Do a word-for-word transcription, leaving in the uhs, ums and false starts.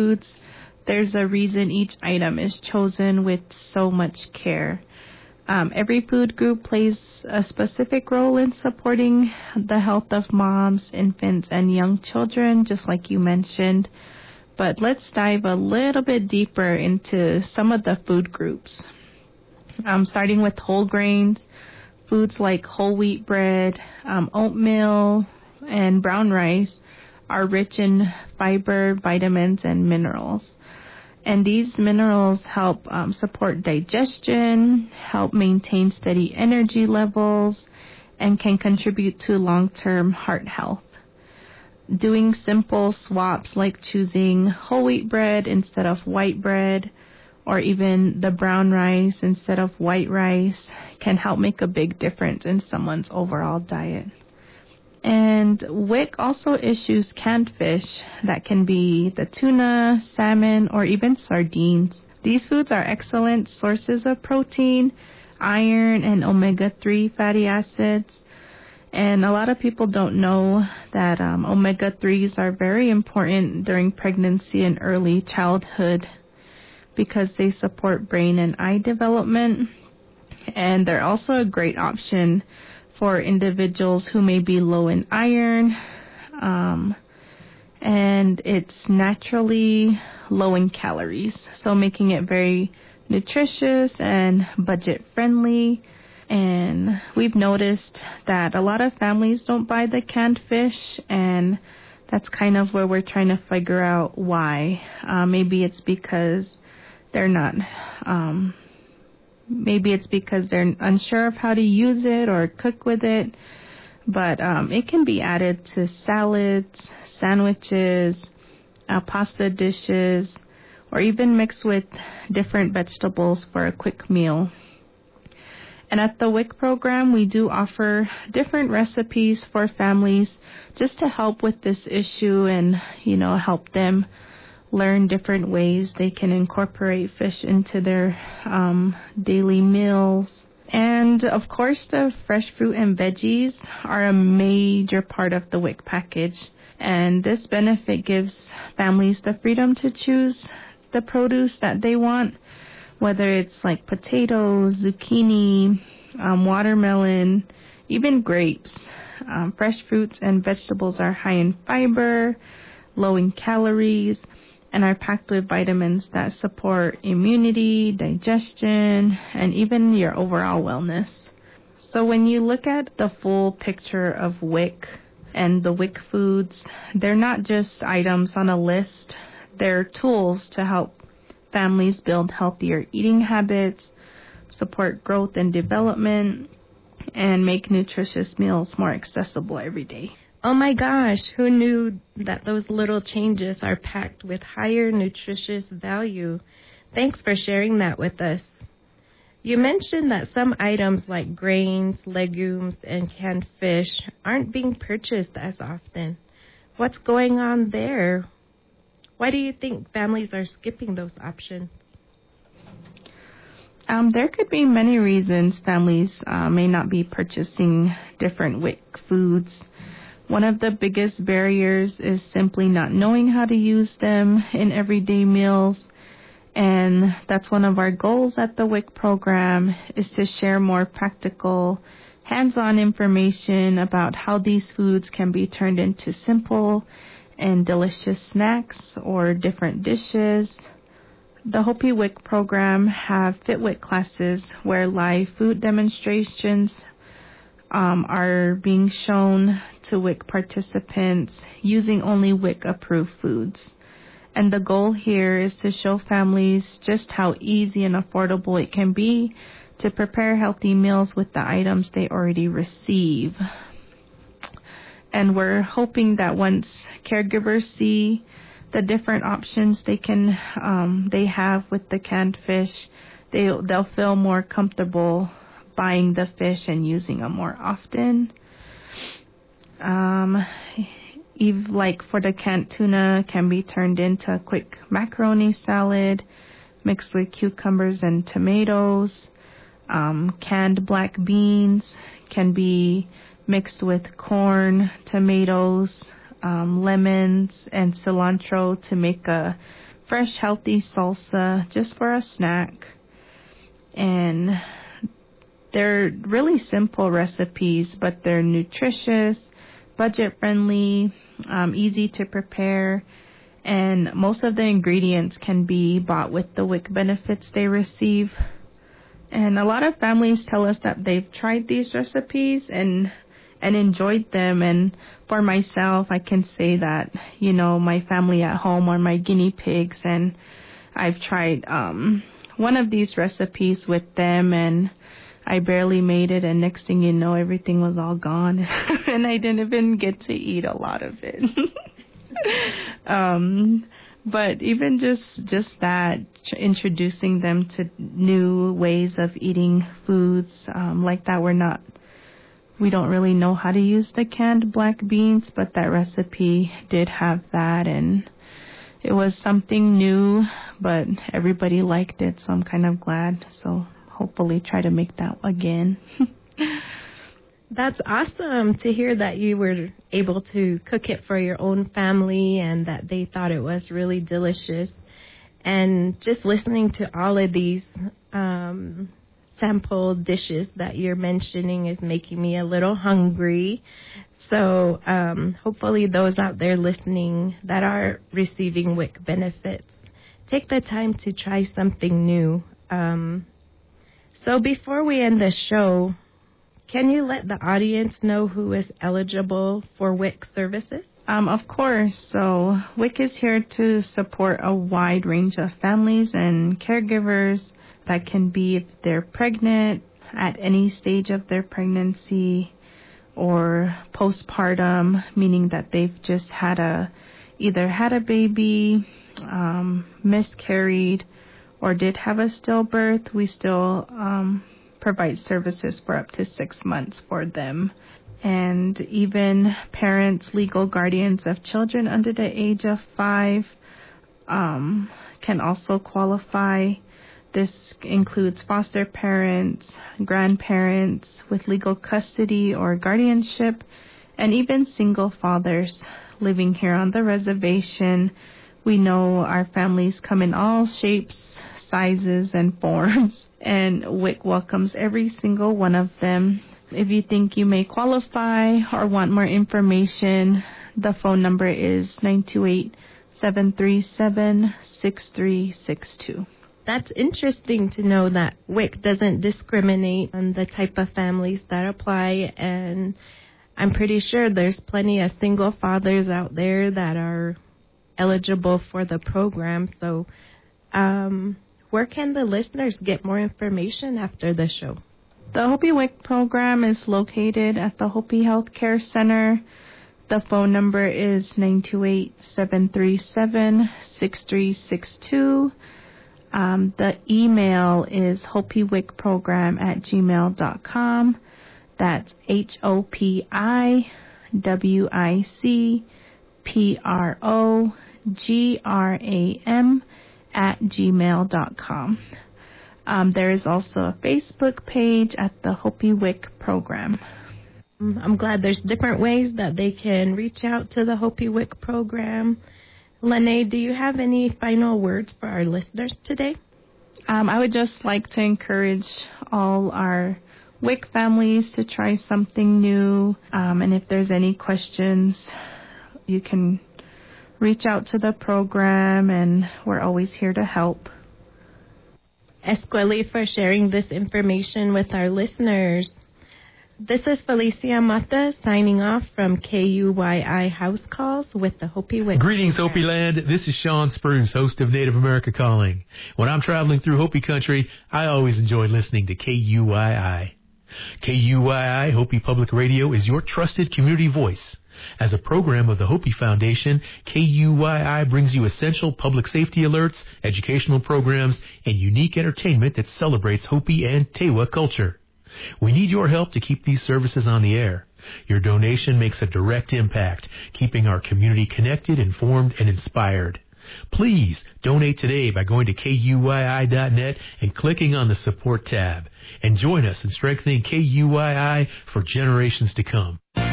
foods, there's a reason each item is chosen with so much care. Um, every food group plays a specific role in supporting the health of moms, infants, and young children, just like you mentioned. But let's dive a little bit deeper into some of the food groups. Um, starting with whole grains, foods like whole wheat bread, um, oatmeal, and brown rice are rich in fiber, vitamins, and minerals. And these minerals help um, support digestion, help maintain steady energy levels, and can contribute to long-term heart health. Doing simple swaps like choosing whole wheat bread instead of white bread, or even the brown rice instead of white rice, can help make a big difference in someone's overall diet. And W I C also issues canned fish that can be the tuna, salmon, or even sardines. These foods are excellent sources of protein, iron, and omega three fatty acids. And a lot of people don't know that um, omega threes are very important during pregnancy and early childhood because they support brain and eye development. And they're also a great option for individuals who may be low in iron, um, and it's naturally low in calories, so making it very nutritious and budget friendly. And we've noticed that a lot of families don't buy the canned fish, and that's kind of where we're trying to figure out why. Uh, maybe it's because they're not um, Maybe it's because they're unsure of how to use it or cook with it, but um, it can be added to salads, sandwiches, uh, pasta dishes, or even mixed with different vegetables for a quick meal. And at the W I C program, we do offer different recipes for families just to help with this issue and, you know, help them learn different ways they can incorporate fish into their um, daily meals. And, of course, the fresh fruit and veggies are a major part of the W I C package. And this benefit gives families the freedom to choose the produce that they want, whether it's like potatoes, zucchini, um, watermelon, even grapes. Um, fresh fruits and vegetables are high in fiber, low in calories, and are packed with vitamins that support immunity, digestion, and even your overall wellness. So when you look at the full picture of W I C and the W I C foods, they're not just items on a list. They're tools to help families build healthier eating habits, support growth and development, and make nutritious meals more accessible every day. Oh my gosh, who knew that those little changes are packed with higher nutritious value? Thanks for sharing that with us. You mentioned that some items like grains, legumes, and canned fish aren't being purchased as often. What's going on there? Why do you think families are skipping those options? Um, there could be many reasons families uh, may not be purchasing different W I C foods. One of the biggest barriers is simply not knowing how to use them in everyday meals. And that's one of our goals at the W I C program, is to share more practical, hands-on information about how these foods can be turned into simple and delicious snacks or different dishes. The Hopi W I C program have Fit W I C classes where live food demonstrations Um, are being shown to W I C participants using only W I C-approved foods. And the goal here is to show families just how easy and affordable it can be to prepare healthy meals with the items they already receive. And we're hoping that once caregivers see the different options they can um, they have with the canned fish, they they'll feel more comfortable buying the fish and using them more often. Um, Eve, like for the canned tuna, can be turned into a quick macaroni salad mixed with cucumbers and tomatoes. Um, canned black beans can be mixed with corn, tomatoes, um, lemons, and cilantro to make a fresh, healthy salsa just for a snack. And they're really simple recipes, but they're nutritious, budget-friendly, um, easy to prepare, and most of the ingredients can be bought with the W I C benefits they receive. And a lot of families tell us that they've tried these recipes and and enjoyed them. And for myself, I can say that, you know, my family at home are my guinea pigs, and I've tried um, one of these recipes with them, and I barely made it, and next thing you know, everything was all gone, and I didn't even get to eat a lot of it. um, but even just just that, introducing them to new ways of eating foods um, like that, we're not, we don't really know how to use the canned black beans, but that recipe did have that, and it was something new, but everybody liked it, so I'm kind of glad. So hopefully try to make that again. That's awesome to hear that you were able to cook it for your own family and that they thought it was really delicious. And just listening to all of these um, sample dishes that you're mentioning is making me a little hungry. So um, hopefully those out there listening that are receiving W I C benefits, take the time to try something new. Um, so before we end the show, can you let the audience know who is eligible for W I C services? Um, of course. So W I C is here to support a wide range of families and caregivers. That can be if they're pregnant, at any stage of their pregnancy, or postpartum, meaning that they've just had a, either had a baby, um, miscarried, or did have a stillbirth. We still um, provide services for up to six months for them. And even parents, legal guardians of children under the age of five um, can also qualify. This includes foster parents, grandparents with legal custody or guardianship, and even single fathers living here on the reservation. We know our families come in all shapes, sizes, and forms, and W I C welcomes every single one of them. If you think you may qualify or want more information, the phone number is nine two eight, seven three seven, six three six two. That's interesting to know that W I C doesn't discriminate on the type of families that apply, and I'm pretty sure there's plenty of single fathers out there that are eligible for the program. So um, where can the listeners get more information after the show? The Hopi W I C program is located at the Hopi Healthcare Center. The phone number is nine two eight, seven three seven, six three six two. Um, the email is hopi wic program at gmail dot com. That's H O P I W I C P R O G R A M at gmail dot com. Um, there is also a Facebook page at the Hopi W I C program. I'm glad there's different ways that they can reach out to the Hopi W I C program. Lene, do you have any final words for our listeners today? Um, I would just like to encourage all our W I C families to try something new. Um, and if there's any questions, you can reach out to the program, and we're always here to help. Esqueli for sharing this information with our listeners. This is Felicia Mata signing off from K U Y I House Calls with the Hopi W I C. Greetings, Hopi Land. This is Sean Spruce, host of Native America Calling. When I'm traveling through Hopi country, I always enjoy listening to K U Y I. K U Y I Hopi Public Radio is your trusted community voice. As a program of the Hopi Foundation, K U Y I brings you essential public safety alerts, educational programs, and unique entertainment that celebrates Hopi and Tewa culture. We need your help to keep these services on the air. Your donation makes a direct impact, keeping our community connected, informed, and inspired. Please donate today by going to K U Y I dot net and clicking on the support tab. And join us in strengthening K U Y I for generations to come.